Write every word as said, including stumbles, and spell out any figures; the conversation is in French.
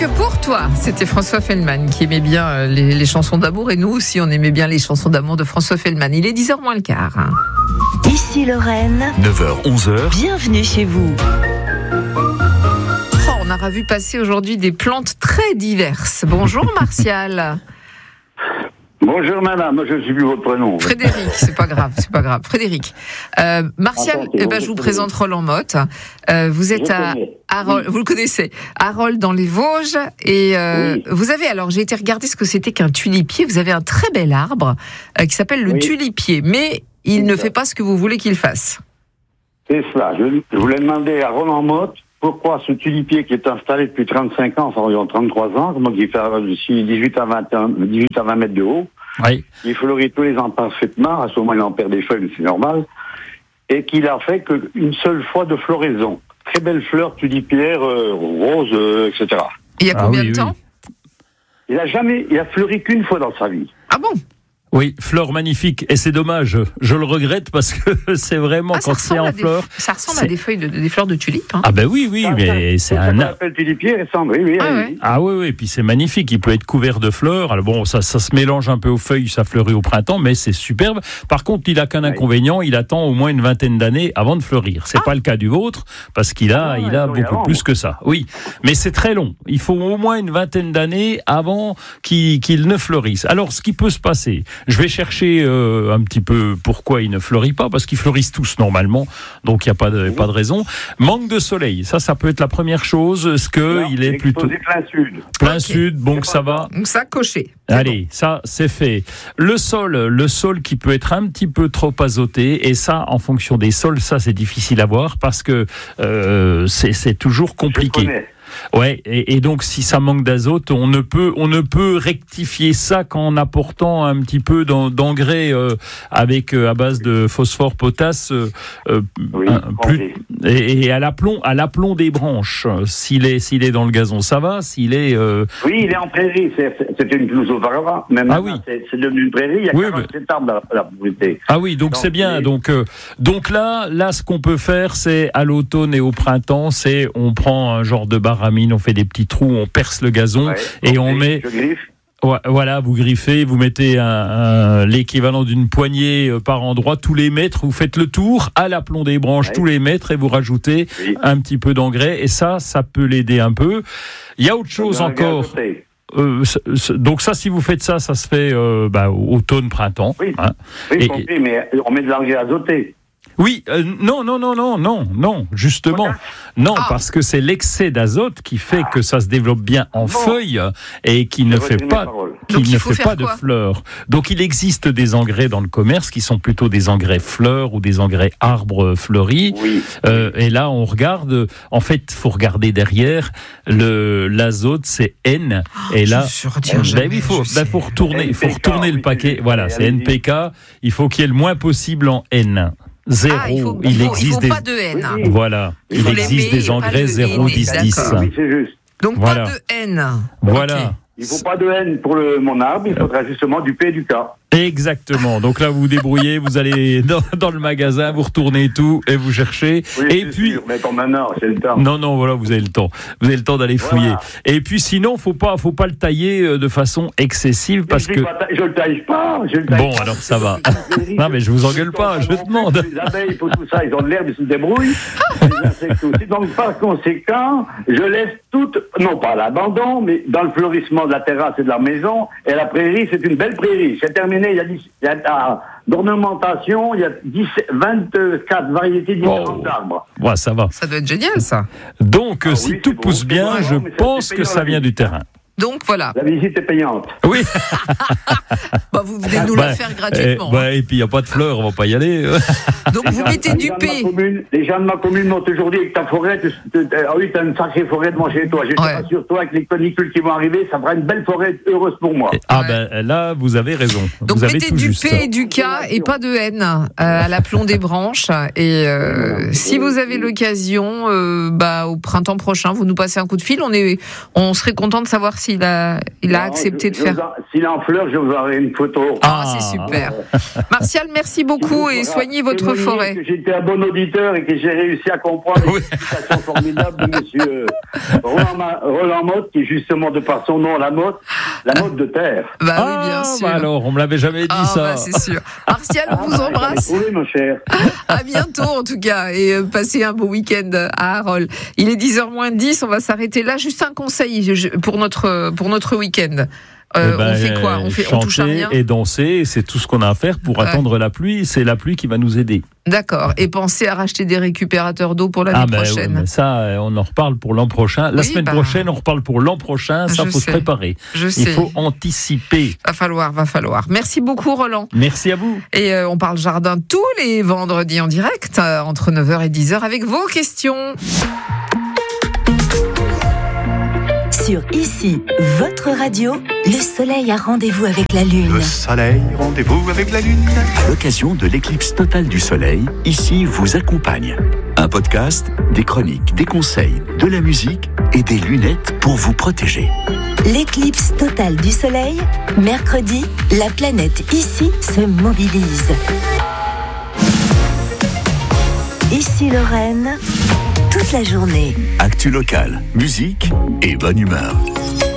que pour toi. C'était François Feldman qui aimait bien les, les chansons d'amour et nous aussi on aimait bien les chansons d'amour de François Feldman. Il est dix heures moins le quart. Ici Lorraine. neuf heures, onze heures. Bienvenue chez vous. Oh, on a vu passer aujourd'hui des plantes très diverses. Bonjour Martial. Bonjour madame, je ne sais plus votre prénom. Frédéric, c'est pas grave, c'est pas grave. Frédéric. Euh, Martial, Attends, eh ben, je vous présente Roland Motte. Euh, vous êtes Je à connais. Arol, Oui. vous le connaissez, Arol dans les Vosges. Et euh, Oui. vous avez, alors j'ai été regarder ce que c'était qu'un tulipier. Vous avez un très bel arbre euh, qui s'appelle le Oui. tulipier, mais il C'est ne ça. fait pas ce que vous voulez qu'il fasse. C'est cela. Je, je voulais demander à Roland Motte pourquoi ce tulipier qui est installé depuis trente-cinq ans, enfin environ trente-trois ans, comment il fait dix-huit à vingt, dix-huit à vingt mètres de haut, Oui. il fleurit tous les ans parfaitement, à ce moment il en perd des feuilles, mais c'est normal, et qu'il a fait qu'une seule fois de floraison. Très belle fleur tulipière, euh, rose, euh, et cetera. Il y a Ah combien oui, de oui. temps Il a jamais, il a fleuri qu'une fois dans sa vie. Ah bon? Oui, fleurs magnifiques. Et c'est dommage. Je le regrette parce que c'est vraiment, Ah, ça quand c'est ressemble, en à des, fleurs. ça ressemble à c'est- des feuilles de, des fleurs de tulipes. Hein. Ah ben oui, oui, Ça, mais ça, c'est ça, un... Ça s'appelle tulipier, ressemble, oui, oui. Ah oui. ouais. Ah oui, oui, et puis c'est magnifique, il peut être couvert de fleurs. Alors bon, ça, ça se mélange un peu aux feuilles, ça fleurit au printemps, mais c'est superbe. Par contre, il a qu'un Oui. inconvénient, il attend au moins une vingtaine d'années avant de fleurir. C'est pas le cas du vôtre, parce qu'il a, Ah, il il a fleurit beaucoup avant. plus que ça. Oui, mais c'est très long. Il faut au moins une vingtaine d'années avant qu'il, qu'il ne fleurisse. Alors, ce qui peut se passer, je vais chercher euh, un petit peu pourquoi il ne fleurit pas, parce qu'ils fleurissent tous normalement, donc il n'y a pas de, pas de raison. Manque de soleil, ça, ça peut être la première chose, ce que Non, il est plutôt exposé plein sud. plein Ok. sud, bon que ça va. Donc ça, coché. C'est Allez, ça c'est fait. Le sol, le sol qui peut être un petit peu trop azoté, et ça, en fonction des sols, ça c'est difficile à voir parce que euh, c'est, c'est toujours Je compliqué. connais. Ouais, et, et donc si ça manque d'azote, on ne peut, on ne peut rectifier ça qu'en apportant un petit peu d'en- d'engrais euh, avec euh, à base de phosphore, potasse, euh, euh, Oui, un- plus, compris. et, et à l'aplomb, à l'aplomb des branches. S'il est, s'il est dans le gazon, ça va. S'il est euh, Oui, il est en prairie. C'est- c'est- C'était une pelouse auparavant. Mais Ah maintenant, oui. c'est, c'est devenu une prairie. Il y a Oui, quarante-sept arbres dans la, la propriété. Ah oui, donc Donc, c'est bien. oui. Donc, euh, donc là, là, ce qu'on peut faire, c'est à l'automne et au printemps, c'est on prend un genre de baramine, on fait des petits trous, on perce le gazon Ouais, et compris. on met, Je griffe. ouais, voilà, vous griffez, vous mettez un, un- l'équivalent d'une poignée euh, par endroit, tous les mètres, vous faites le tour à l'aplomb des branches, Ouais. tous les mètres, et vous rajoutez Oui. un petit peu d'engrais, et ça, ça peut l'aider un peu. Il y a autre chose Dans le encore. gazonné. Euh, c- c- donc ça, si vous faites ça, ça se fait euh, bah, automne, printemps. Oui. hein. Oui, Et- compris, mais on met de l'engrais azoté. Oui, euh, non, non, non, non, non, non, justement, non, Ah. parce que c'est l'excès d'azote qui fait que ça se développe bien en Bon. feuilles et qui ne Je fait retire mes pas, paroles. qui Donc, il ne faut fait faire pas de quoi fleurs. Donc il existe des engrais dans le commerce qui sont plutôt des engrais fleurs ou des engrais arbres fleuris. Oui. Euh, et là, on regarde. En fait, faut regarder derrière. Le l'azote, c'est N. Et là, je retire ben jamais, oui, il faut, je ben, sais. faut retourner, il faut N P K, retourner le oui, paquet. c'est- Voilà, allez, c'est allez-y. N P K. Il faut qu'il y ait le moins possible en N. Zéro. Ah, il faut, il il faut, existe il faut des pas de haine. Oui, oui. voilà, Il il, faut existe l'aimer, des pas engrais le zéro, hainer, dix, dix. d'accord. Oui, c'est juste. Donc Voilà. pas de haine. Voilà. Ok. Il ne faut pas de haine pour le, mon arbre, il faudra justement du P et du K. Exactement. Donc là, vous vous débrouillez, vous allez dans, dans le magasin, vous retournez tout et vous cherchez. Oui, et c'est puis, sûr, mais comme maintenant, c'est le temps. non, non, voilà, vous avez le temps. Vous avez le temps d'aller fouiller. Voilà. Et puis, sinon, faut pas, faut pas le tailler euh, de façon excessive parce je que. ne le taille pas. Je le taille Bon, pas. alors ça va. Non, mais je vous engueule pas, je demande. Les abeilles, pour tout ça, ils ont de l'herbe, ils se débrouillent. Les insectes aussi. Donc, par conséquent, je laisse tout, non pas à l'abandon, mais dans le fleurissement de la terrasse et de la maison. Et la prairie, c'est une belle prairie. C'est terminé, il y a, dix, il y a ah, d'ornementation, il y a dix, vingt-quatre variétés différentes Oh. d'arbres. Ouais, ça va. Ça doit être génial, ça. Donc, Ah oui, si c'est tout bon, pousse c'est bien, bon, je mais ça, pense c'est que payant, ça la vient vie. du terrain. Donc voilà. La visite est payante. Oui. Bah, vous venez nous Bah, le faire gratuitement. eh, bah, et puis, il n'y a pas de fleurs, on va pas y aller. Donc vous mettez Les du gens de ma P. commune- Les gens de ma commune m'ont toujours dit que ta forêt, tu- tu- tu- ah oui, t'as une sacrée forêt devant chez toi. Je te Ouais. rassure, toi, avec les canicules qui vont arriver, ça fera une belle forêt heureuse pour moi. Ah Ouais. ben là, vous avez raison. Donc vous avez mettez tout du juste. P et du K et pas de N euh, à l'aplomb des branches. Et euh, si vous avez l'occasion, euh, bah, au printemps prochain, vous nous passez un coup de fil. On est, on serait content de savoir s'il a, il a Non, accepté je- de je faire. vous en- S'il en fleur, je vous aurai une photo. Ah, c'est super. Martial, merci beaucoup et soignez votre Témoignez forêt. que J'étais un bon auditeur et que j'ai réussi à comprendre Oui. l'explication formidable de monsieur Roland, Ma- Roland Motte, qui est justement de par son nom, la Motte, la Motte de terre. Bah Ah, oui, bien sûr. bah alors, on me l'avait jamais dit Ah, ça. bah, c'est sûr. Martial, on vous Ah, embrasse. j'avais trouvé, mon cher. À bientôt en tout cas et euh, passez un beau week-end à Harol. Il est dix heures moins dix, on va s'arrêter là. Juste un conseil je- pour notre, pour notre week-end. Euh, Eh ben, on fait quoi on, fait, on chanter touche à rien et danser, c'est tout ce qu'on a à faire pour Ouais. attendre la pluie. C'est la pluie qui va nous aider. D'accord. Et pensez à racheter des récupérateurs d'eau pour l'année Ah ben oui, prochaine. mais ça, euh, on en reparle pour l'an prochain. La Oui, semaine bah, prochaine, on reparle pour l'an prochain. Ça, je faut se sais. préparer. Je Il sais. faut anticiper. Va falloir, va falloir. Merci beaucoup Roland. Merci à vous. Et euh, on parle jardin tous les vendredis en direct euh, entre neuf heures et dix heures avec vos questions. Sur Ici, votre radio, le soleil a rendez-vous avec la lune. Le soleil, rendez-vous avec la lune. À l'occasion de l'éclipse totale du soleil, Ici vous accompagne. Un podcast, des chroniques, des conseils, de la musique et des lunettes pour vous protéger. L'éclipse totale du soleil, mercredi, la planète Ici se mobilise. Ici Lorraine, toute la journée. Actu locale, musique et bonne humeur.